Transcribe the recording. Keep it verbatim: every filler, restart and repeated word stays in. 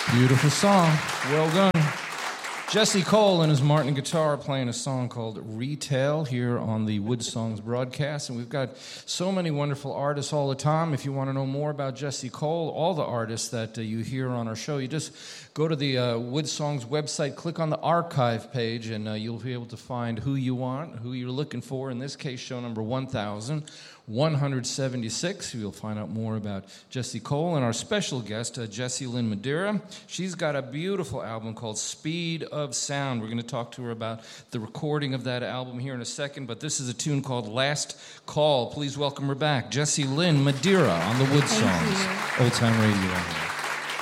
Beautiful song. Well done. Jesse Cole and his Martin guitar playing a song called Retail here on the Wood Songs broadcast. And we've got so many wonderful artists all the time. If you want to know more about Jesse Cole, all the artists that uh, you hear on our show, you just go to the uh, Wood Songs website, click on the archive page, and uh, you'll be able to find who you want, who you're looking for. In this case, show number one thousand one hundred seventy-six. You'll find out more about Jesse Cole and our special guest, uh, Jessie Lynn Madeira. She's got a beautiful album called Speed of Sound. We're going to talk to her about the recording of that album here in a second, but this is a tune called Last Call. Please welcome her back, Jessie Lynn Madeira on the Wood Songs, Old Time Radio.